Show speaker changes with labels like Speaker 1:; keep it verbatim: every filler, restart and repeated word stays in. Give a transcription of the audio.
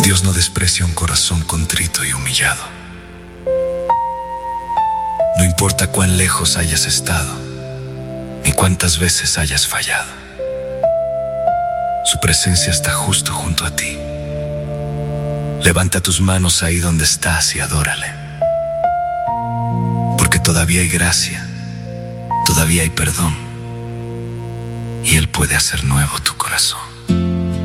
Speaker 1: Dios no desprecia un corazón contrito y humillado. No importa cuán lejos hayas estado, ni cuántas veces hayas fallado. Su presencia está justo junto a ti. Levanta tus manos ahí donde estás y adórale. Porque todavía hay gracia, todavía hay perdón, y Él puede hacer nuevo tu corazón.